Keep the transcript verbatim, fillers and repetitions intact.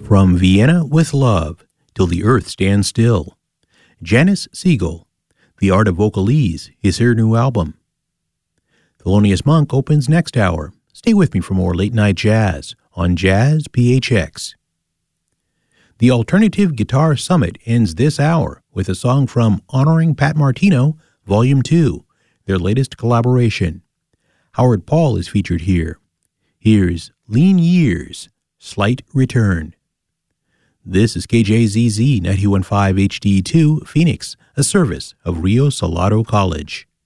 From Vienna with Love, Till the Earth Stands Still. Janis Siegel, The Art of Vocalese, is her new album. Thelonious Monk opens next hour. Stay with me for more late-night jazz on Jazz P H X. The Alternative Guitar Summit ends this hour with a song from Honoring Pat Martino, Volume two, their latest collaboration. Howard Paul is featured here. Here's Lean Years, Slight Return. This is K J Z Z ninety-one point five H D two, Phoenix, a service of Rio Salado College.